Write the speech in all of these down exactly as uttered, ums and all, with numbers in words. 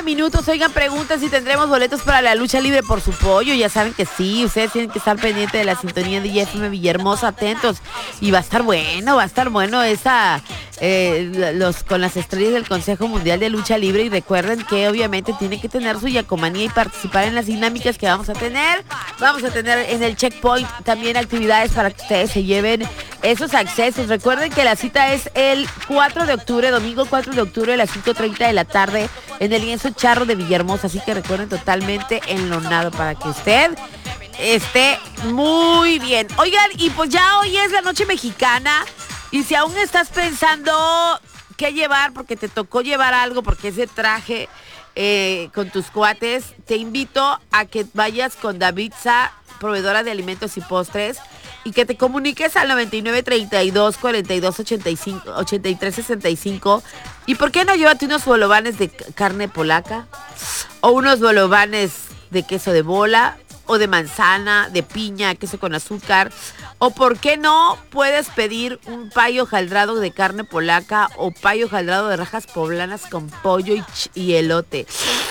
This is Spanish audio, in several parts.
minutos. Oigan, preguntas si tendremos boletos para la lucha libre por su pollo. Ya saben que sí, ustedes tienen que estar pendientes de la sintonía de F M Villahermosa, atentos. Y va a estar bueno, va a estar bueno esa, eh, los con las estrellas del Consejo Mundial de Lucha Libre. Y recuerden que obviamente tienen que tener su yacomanía y participar en las dinámicas que vamos a tener. Vamos a tener en el checkpoint también actividades para que ustedes se lleven esos accesos. Recuerden que la cita es el cuatro de octubre, domingo cuatro de octubre a las cinco treinta de la tarde en el lienzo charro de Villahermosa. Así que recuerden, totalmente enlonado para que usted esté muy bien. Oigan, y pues ya hoy es la noche mexicana. Y si aún estás pensando qué llevar, porque te tocó llevar algo, porque ese traje eh, con tus cuates, te invito a que vayas con Davidsa, proveedora de alimentos y postres, y que te comuniques al noventa y nueve, treinta y dos, cuarenta y dos, ochenta y cinco, ochenta y tres, sesenta y cinco. ¿Y por qué no llévate unos bolovanes de carne polaca? O unos bolovanes de queso de bola, o de manzana, de piña, queso con azúcar. O por qué no puedes pedir un payo hojaldrado de carne polaca o payo hojaldrado de rajas poblanas con pollo y, ch- y elote.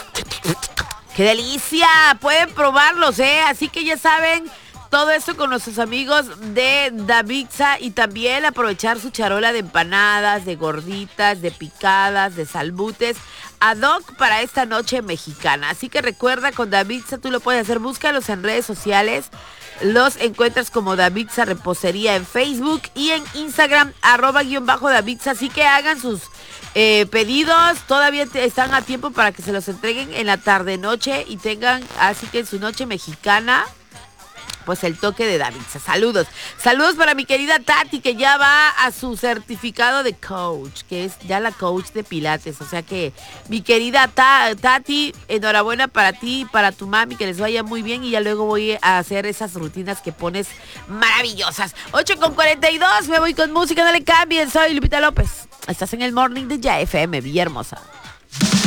¡Qué delicia! Pueden probarlos, ¿eh? Así que ya saben, todo esto con nuestros amigos de Davidsa, y también aprovechar su charola de empanadas, de gorditas, de picadas, de salbutes, ad hoc para esta noche mexicana. Así que recuerda, con Davidsa tú lo puedes hacer, búscalos en redes sociales. Los encuentras como Davidsa Repostería en Facebook y en Instagram, arroba guión bajo Davidsa. Así que hagan sus eh, pedidos, todavía te- están a tiempo para que se los entreguen en la tarde noche y tengan, así que en su noche mexicana, pues el toque de Davidsa. Saludos. Saludos para mi querida Tati, que ya va a su certificado de coach, que es ya la coach de pilates. O sea que, mi querida Ta- Tati, enhorabuena para ti y para tu mami, que les vaya muy bien. Y ya luego voy a hacer esas rutinas que pones maravillosas. ocho con cuarenta y dos, me voy con música, no le cambien. Soy Lupita López. Estás en el Morning de Ya F M Villahermosa.